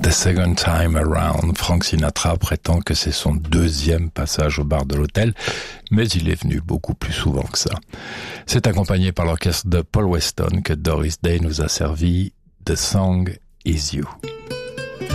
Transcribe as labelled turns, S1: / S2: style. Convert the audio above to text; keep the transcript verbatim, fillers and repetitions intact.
S1: The Second Time Around. Frank Sinatra prétend que c'est son deuxième passage au bar de l'hôtel, mais il est venu beaucoup plus souvent que ça. C'est accompagné par l'orchestre de Paul Weston que Doris Day nous a servi The Song Is You.